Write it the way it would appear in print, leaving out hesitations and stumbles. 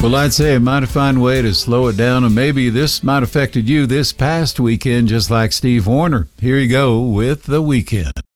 Well, I'd say it might have found a way to slow it down, and maybe this might have affected you this past weekend, just like Steve Wariner. Here you go with The Weeknd.